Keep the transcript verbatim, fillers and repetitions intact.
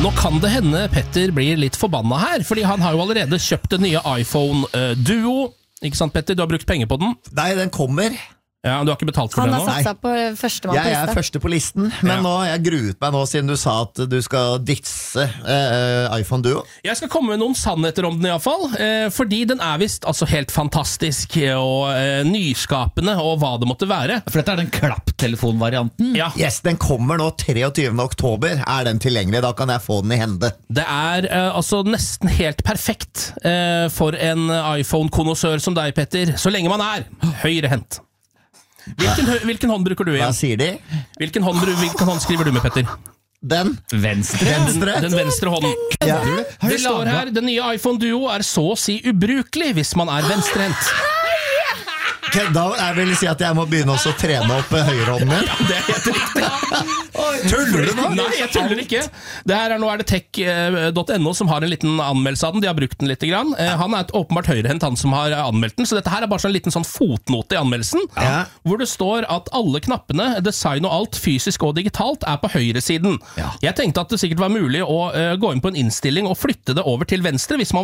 Nå kan det hende Petter blir litt forbanna her, fordi han har jo allerede kjøpt den nye iPhone uh, Duo. Ikke sant, Petter? Du har brukt penger på den? Nei, den kommer. Ja, du har ikke betalt for Han det har nå? satt seg på førstemann på Jeg er lista. første på listen, men Ja. nå har jeg gruet meg nå siden du sa at du skal ditse eh, iPhone Duo. Jeg skal komme med noen sannheter om den i hvert fall, eh, fordi den er vist altså helt fantastisk og eh, nyskapende og hva det måtte være. For dette er den klapptelefonvarianten. Ja, Yes, den kommer nå treogtyvende oktober, er den tilgjengelig, da kan jeg få den i hende. det er eh, altså nesten helt perfekt eh, for en iPhone-konnoissør som deg, Petter, så lenge man er høyrehendt. Hvilken, hø- hvilken hånd bruker du Hva igjen? sier de? Hvilken hånd, bru- hvilken hånd skriver du med, Petter? Den? Venstre. Venstre? Den venstre hånden. Ja. Det står her, den nye iPhone Duo er så å si ubrukelig hvis man er venstrehendt. Ok, da jeg vil si at jeg må begynne også å trene opp eh, høyrehånden min. Det er helt riktig. Tuller du nå? Nei, jeg tuller ikke. Det her er, nå er det tech punkt no som har en liten anmeldelse av den. De har brukt den litt grann. Eh, Han er et åpenbart høyrehendt, han som har anmeldt den. Så dette her er bare sånn en liten sånn fotnote i anmeldelsen, Ja. hvor det står at alle knappene, design og alt, fysisk og digitalt, er på høyresiden. Ja. Jeg tenkte at det sikkert var mulig å eh, gå inn på en innstilling og flytte det over til venstre hvis man